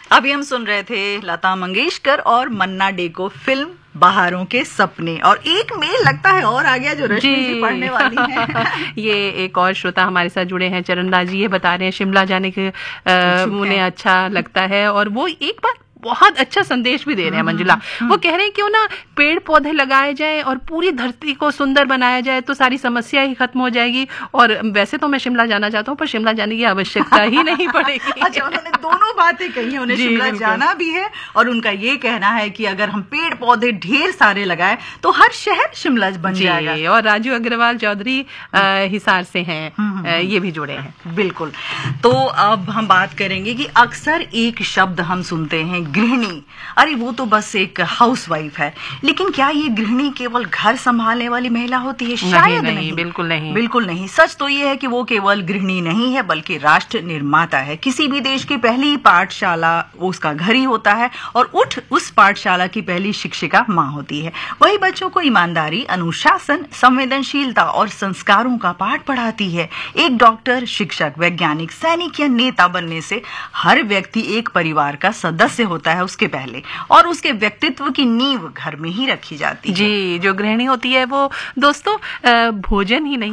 अभी हम सुन रहे थे लता मंगेशकर और मन्ना डे को फिल्म बहारों के सपने, और एक मेल लगता है और आ गया जो रश्मि जी पढ़ने वाली है। ये एक और श्रोता हमारे साथ जुड़े हैं, चरणदास जी, ये बता रहे हैं शिमला जाने के उन्हें अच्छा लगता है, और वो एक बार बहुत अच्छा संदेश भी दे रहे हैं मंजुला। वो कह रहे हैं क्यों ना पेड़ पौधे लगाए जाए और पूरी धरती को सुंदर बनाया जाए तो सारी समस्या ही खत्म हो जाएगी। और वैसे तो मैं शिमला जाना चाहता हूँ, पर शिमला जाने की आवश्यकता ही नहीं पड़ेगी। अच्छा, उन्होंने दोनों बातें कही हैं, उन्हें शिमला जाना भी है और उनका ये कहना है कि अगर हम पेड़ पौधे ढेर सारे लगाए तो हर शहर शिमला बन जाएगा। और राजू अग्रवाल चौधरी हिसार से हैं, ये भी जुड़े हैं। बिल्कुल। तो अब हम बात करेंगे कि अक्सर एक शब्द हम सुनते हैं, गृहिणी। अरे वो तो बस एक हाउसवाइफ है, लेकिन क्या ये गृहिणी केवल घर संभालने वाली महिला होती है? शायद नहीं, बिल्कुल नहीं, बिल्कुल नहीं। सच तो ये है कि वो केवल गृहिणी नहीं है बल्कि राष्ट्र निर्माता है। किसी भी देश की पहली पाठशाला उसका घर ही होता है, और उस पाठशाला की पहली शिक्षिका माँ होती है। वही बच्चों को ईमानदारी, अनुशासन, संवेदनशीलता और संस्कारों का पाठ पढ़ाती है। एक डॉक्टर, शिक्षक, वैज्ञानिक, सैनिक या नेता बनने से हर व्यक्ति एक परिवार का सदस्य होता है उसके पहले, और उसके व्यक्तित्व की नींव घर में ही रखी जाती है। जी, जो गृहिणी होती है वो दोस्तों भोजन ही नहीं